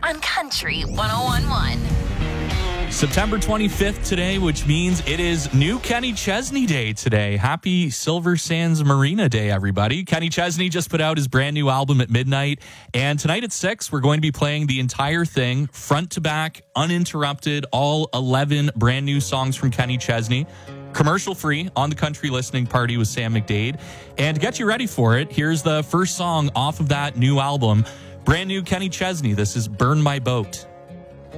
on Country 101.1. September 25th today, which means it is New Kenny Chesney Day today. Happy Silver Sands Marina Day, everybody. Kenny Chesney just put out his brand new album at midnight. And tonight at 6, we're going to be playing the entire thing, front to back, uninterrupted, all 11 brand new songs from Kenny Chesney. Commercial free on the Country Listening Party with Sam McDade. And to get you ready for it, here's the first song off of that new album. Brand new Kenny Chesney. This is Burn My Boat.